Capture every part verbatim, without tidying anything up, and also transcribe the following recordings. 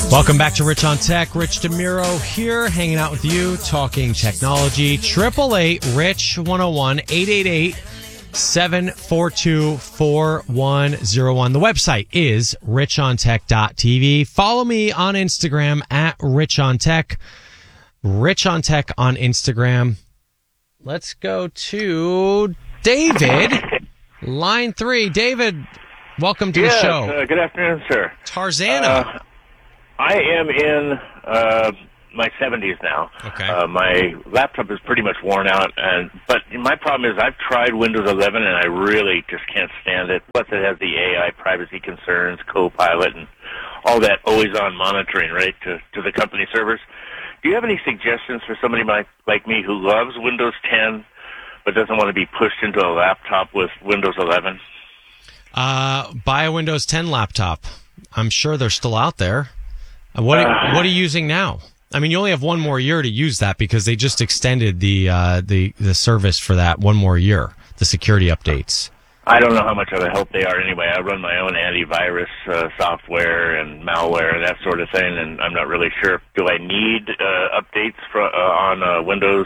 Welcome back to Rich on Tech. Rich DeMuro here, hanging out with you, talking technology. Triple eight Rich one oh one, eight eight eight, seven four two, four one zero one. The website is rich on tech dot t v. Follow me on Instagram at Rich on Tech. Rich on Tech on Instagram. Let's go to David, line three. David, welcome to yes, the show. Uh, good afternoon, sir. Tarzana. Uh, I am in uh, my seventies now. Okay. Uh, my laptop is pretty much worn out, and but my problem is I've tried Windows eleven, and I really just can't stand it. Plus, it has the A I privacy concerns, Copilot, and all that always-on monitoring, right, to, to the company servers. Do you have any suggestions for somebody like, like me who loves Windows ten but doesn't want to be pushed into a laptop with Windows eleven? Uh, buy a Windows ten laptop. I'm sure they're still out there. What are, Uh, what are you using now? I mean, you only have one more year to use that because they just extended the uh, the the service for that one more year, the security updates. I don't know how much of a help they are anyway. I run my own antivirus uh, software and malware and that sort of thing, and I'm not really sure. Do I need uh, updates for, uh, on uh, Windows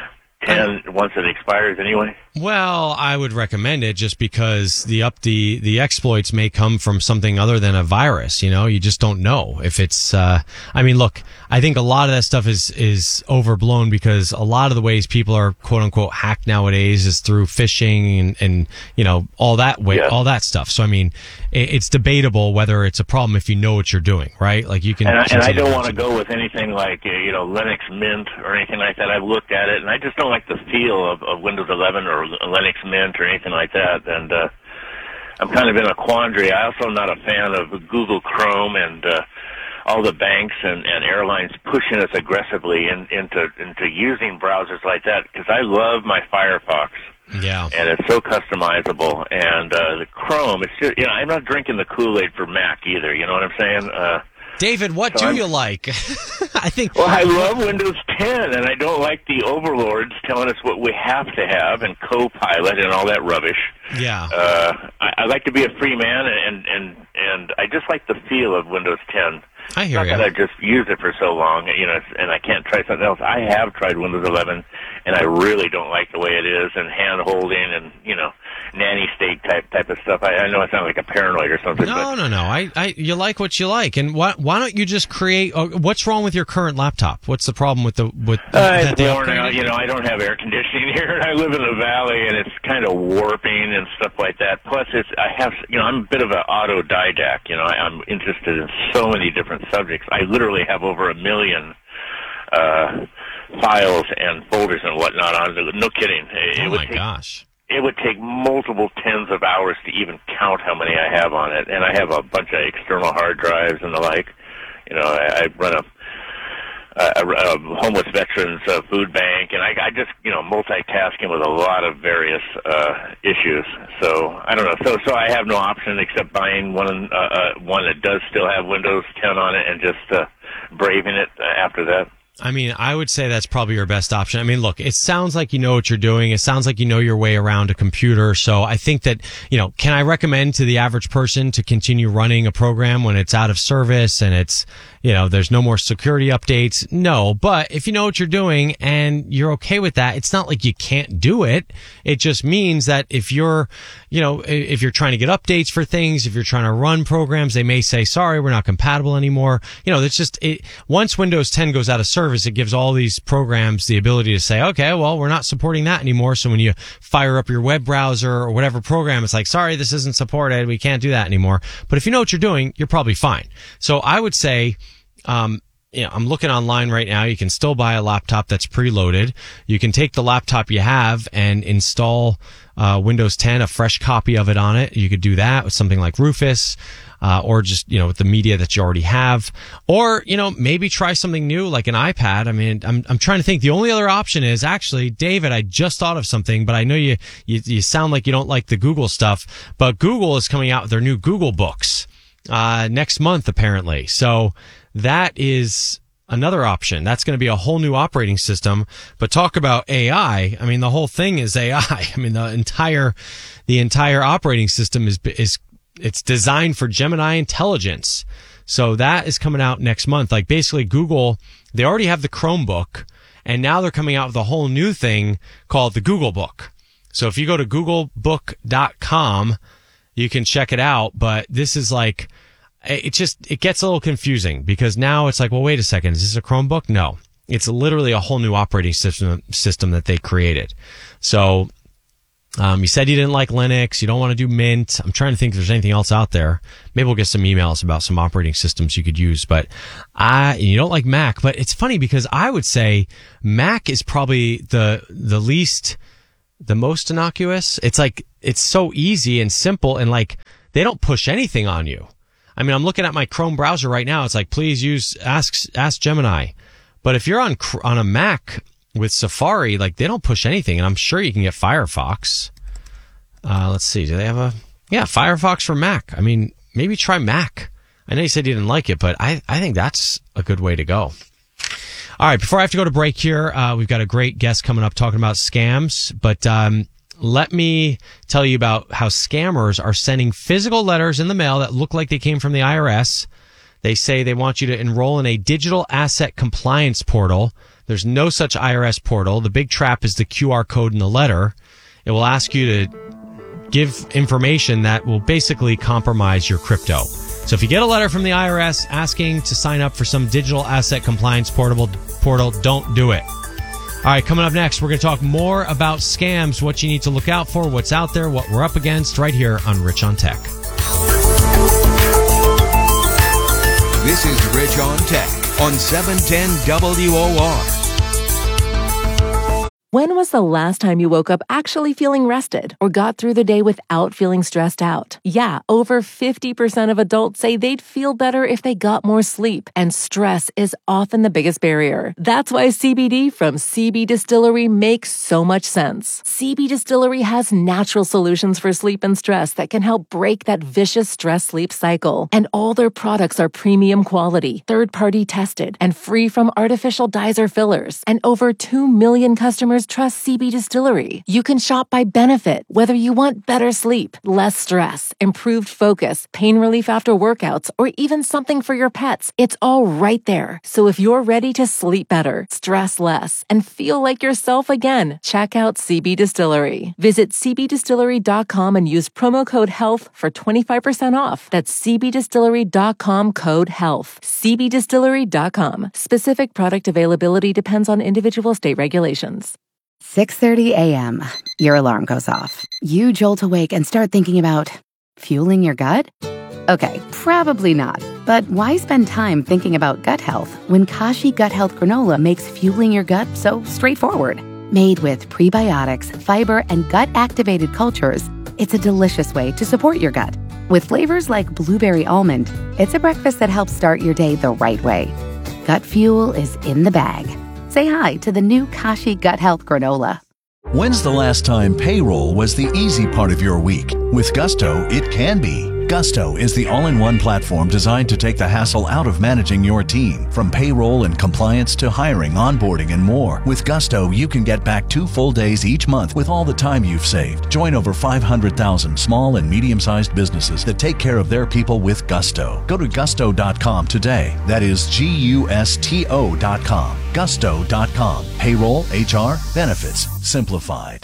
ten once it expires anyway? Well, I would recommend it just because the up the the exploits may come from something other than a virus. You know, you just don't know if it's. Uh, I mean, look, I think a lot of that stuff is is overblown because a lot of the ways people are quote unquote hacked nowadays is through phishing and, and you know all that way, Yeah. all that stuff. So I mean, it, it's debatable whether it's a problem if you know what you're doing, right? Like you can. And I, and I don't want to go with anything like uh, you know Linux Mint or anything like that. I've looked at it, and I just don't like the feel of, of Windows eleven or Linux Mint or anything like that. And uh, I'm kind of in a quandary. I also am not a fan of Google Chrome and uh, all the banks and, and airlines pushing us aggressively in, into into using browsers like that because I love my Firefox. Yeah. And it's so customizable. And uh, the Chrome, it's just, you know, I'm not drinking the Kool-Aid for Mac either. You know what I'm saying? Uh, David, what So do I'm- you like? I think. Well, I love Windows ten, and I don't like the overlords telling us what we have to have, and Copilot and all that rubbish. Yeah. Uh, I, I like to be a free man, and and and I just like the feel of Windows ten. I hear Not you. that I've just used it for so long, you know, and I can't try something else. I have tried Windows eleven, and I really don't like the way it is, and hand holding, and you know, nanny state type type of stuff. I, I know I sound like a paranoid or something. No, but no, no. I, I, you like what you like, and why, why don't you just create? Uh, what's wrong with your current laptop? What's the problem with the with Uh, that it's they worn out. upgraded? You know, I don't have air conditioning here, and I live in the valley, and it's kind of warping and stuff like that. Plus, it's I have, you know, I'm a bit of an autodidact. You know, I, I'm interested in so many different subjects. I literally have over a million uh, files and folders and whatnot on it. No kidding. It, Oh it would my take, gosh! It would take multiple tens of hours to even count how many I have on it, and I have a bunch of external hard drives and the like. You know, I, I run a a, a homeless veterans uh, food bank, and I, I just, you know, multitasking with a lot of various uh, issues. So I don't know. So so I have no option except buying one uh, uh, one that does still have Windows ten on it and just uh, braving it uh, after that. I mean, I would say that's probably your best option. I mean, look, it sounds like you know what you're doing. It sounds like you know your way around a computer. So I think that, you know, can I recommend to the average person to continue running a program when it's out of service and it's, you know, there's no more security updates? No, but if you know what you're doing and you're okay with that, it's not like you can't do it. It just means that if you're, you know, if you're trying to get updates for things, if you're trying to run programs, they may say, sorry, we're not compatible anymore. You know, it's just, it, once Windows ten goes out of service, it gives all these programs the ability to say, okay, well, we're not supporting that anymore. So when you fire up your web browser or whatever program, it's like, sorry, this isn't supported. We can't do that anymore. But if you know what you're doing, you're probably fine. So I would say, um, you know, I'm looking online right now. You can still buy a laptop that's preloaded. You can take the laptop you have and install uh, Windows ten, a fresh copy of it on it. You could do that with something like Rufus. Uh, or just, you know, with the media that you already have, or, you know, maybe try something new like an iPad. I mean, I'm, I'm trying to think. The only other option is actually, David, I just thought of something, but I know you, you, you sound like you don't like the Google stuff, but Google is coming out with their new Google Books, uh, next month, apparently. So that is another option. That's going to be a whole new operating system, but talk about A I. I mean, the whole thing is A I. I mean, the entire, the entire operating system is, is, it's designed for Gemini intelligence. So that is coming out next month. Like basically Google, they already have the Chromebook, and now they're coming out with a whole new thing called the Google Book. So if you go to google book dot com, you can check it out. But this is like, it just, it gets a little confusing because now it's like, well, wait a second. Is this a Chromebook? No, it's literally a whole new operating system system that they created. So, um, you said you didn't like Linux. You don't want to do Mint. I'm trying to think if there's anything else out there. Maybe we'll get some emails about some operating systems you could use, but I, you don't like Mac, but it's funny because I would say Mac is probably the, the least, the most innocuous. It's like, it's so easy and simple, and like, they don't push anything on you. I mean, I'm looking at my Chrome browser right now. It's like, please use Ask, Ask Gemini. But if you're on, on a Mac with Safari, like, they don't push anything, and I'm sure you can get Firefox. Uh, let's see. Do they have a, yeah, Firefox for Mac. I mean, maybe try Mac. I know you said you didn't like it, but I, I think that's a good way to go. All right, before I have to go to break here, uh, we've got a great guest coming up talking about scams, but um, let me tell you about how scammers are sending physical letters in the mail that look like they came from the I R S. They say they want you to enroll in a digital asset compliance portal. There's no such I R S portal. The big trap is the Q R code in the letter. It will ask you to give information that will basically compromise your crypto. So if you get a letter from the I R S asking to sign up for some digital asset compliance portable portal, don't do it. All right, coming up next, we're going to talk more about scams, what you need to look out for, what's out there, what we're up against, right here on Rich on Tech. This is Rich on Tech on seven ten W O R. When was the last time you woke up actually feeling rested or got through the day without feeling stressed out? Yeah, over fifty percent of adults say they'd feel better if they got more sleep, and stress is often the biggest barrier. That's why C B D from C B Distillery makes so much sense. C B Distillery has natural solutions for sleep and stress that can help break that vicious stress-sleep cycle. And all their products are premium quality, third-party tested, and free from artificial dyes or fillers. And over two million customers trust C B Distillery. You can shop by benefit, whether you want better sleep, less stress, improved focus, pain relief after workouts, or even something for your pets. It's all right there. So if you're ready to sleep better, stress less, and feel like yourself again, check out C B Distillery. Visit c b distillery dot com and use promo code HEALTH for twenty-five percent off. That's c b distillery dot com code HEALTH. c b distillery dot com. Specific product availability depends on individual state regulations. six thirty a.m. Your alarm goes off. You jolt awake and start thinking about fueling your gut? Okay, probably not. But why spend time thinking about gut health when Kashi Gut Health Granola makes fueling your gut so straightforward? Made with prebiotics, fiber, and gut-activated cultures, it's a delicious way to support your gut. With flavors like blueberry almond, it's a breakfast that helps start your day the right way. Gut fuel is in the bag. Say hi to the new Kashi Gut Health Granola. When's the last time payroll was the easy part of your week? With Gusto, it can be. Gusto is the all-in-one platform designed to take the hassle out of managing your team. From payroll and compliance to hiring, onboarding, and more. With Gusto, you can get back two full days each month with all the time you've saved. Join over five hundred thousand small and medium-sized businesses that take care of their people with Gusto. Go to gusto dot com today. That is G U S T O dot com. gusto dot com. Payroll, H R, benefits, simplified.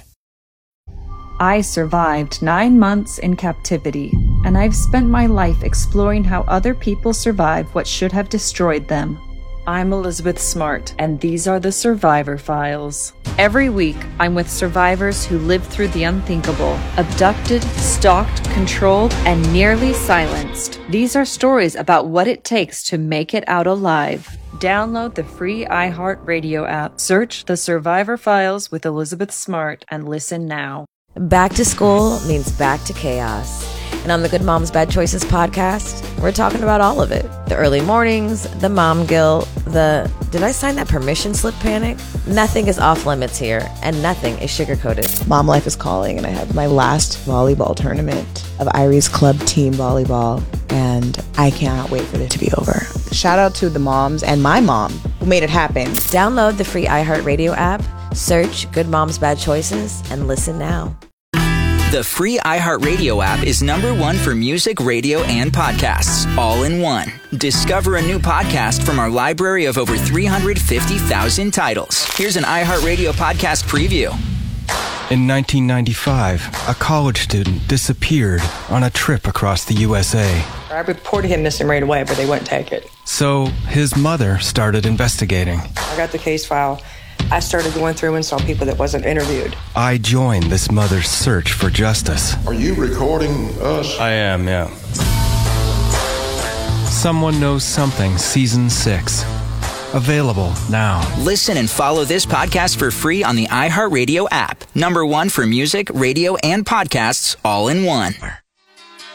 I survived nine months in captivity, and I've spent my life exploring how other people survive what should have destroyed them. I'm Elizabeth Smart, and these are the Survivor Files. Every week, I'm with survivors who lived through the unthinkable, abducted, stalked, controlled, and nearly silenced. These are stories about what it takes to make it out alive. Download the free iHeartRadio app, search The Survivor Files with Elizabeth Smart, and listen now. Back to school means back to chaos. And on the Good Moms Bad Choices podcast, we're talking about all of it. The early mornings, the mom guilt, the did I sign that permission slip panic? Nothing is off limits here, and nothing is sugar-coated. Mom life is calling, and I have my last volleyball tournament of Irie's club team volleyball, and I cannot wait for it to be over. Shout out to the moms and my mom who made it happen. Download the free iHeartRadio app, search Good Moms Bad Choices, and listen now. The free iHeartRadio app is number one for music, radio, and podcasts, all in one. Discover a new podcast from our library of over three hundred fifty thousand titles. Here's an iHeartRadio podcast preview. In nineteen ninety-five, a college student disappeared on a trip across the U S A. I reported him missing right away, but they wouldn't take it. So his mother started investigating. I got the case file. I started going through and saw people that wasn't interviewed. I joined this mother's search for justice. Are you recording us? I am, yeah. Someone Knows Something, Season six. Available now. Listen and follow this podcast for free on the iHeartRadio app. Number one for music, radio, and podcasts, all in one.